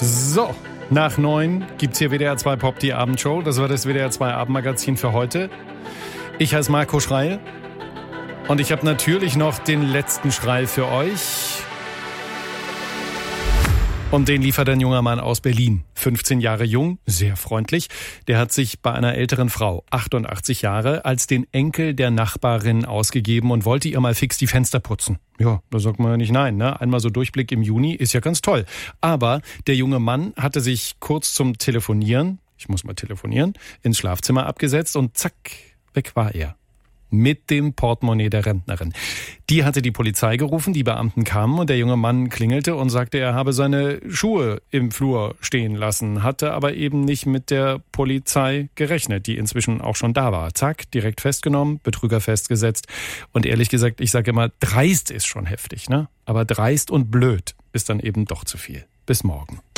So, nach 9 gibt's hier WDR 2 Pop, die Abendshow. Das war das WDR 2 Abendmagazin für heute. Ich heiße Marco Schreil und ich habe natürlich noch den letzten Schrei für euch. Und den liefert ein junger Mann aus Berlin, 15 Jahre jung, sehr freundlich. Der hat sich bei einer älteren Frau, 88 Jahre, als den Enkel der Nachbarin ausgegeben und wollte ihr mal fix die Fenster putzen. Ja, da sagt man ja nicht nein, ne? Einmal so Durchblick im Juni ist ja ganz toll. Aber der junge Mann hatte sich kurz zum Telefonieren, ins Schlafzimmer abgesetzt und zack, weg war er. Mit dem Portemonnaie der Rentnerin. Die hatte die Polizei gerufen, die Beamten kamen und der junge Mann klingelte und sagte, er habe seine Schuhe im Flur stehen lassen, hatte aber eben nicht mit der Polizei gerechnet, die inzwischen auch schon da war. Zack, direkt festgenommen, Betrüger festgesetzt und ehrlich gesagt, ich sage immer, dreist ist schon heftig, ne? Aber dreist und blöd ist dann eben doch zu viel. Bis morgen.